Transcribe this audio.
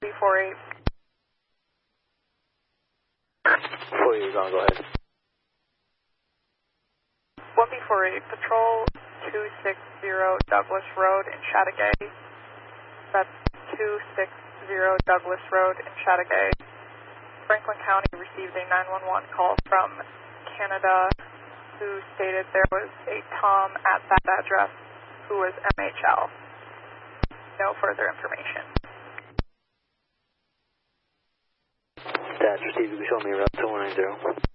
B48. 48, go ahead. 1B48, patrol 260 Douglas Road in Chateaugay. That's 260 Douglas Road in Chateaugay. Franklin County received a 911 call from Canada who stated there was a Tom at that address who was MHL. No further information. That's received. You can show me route 2190.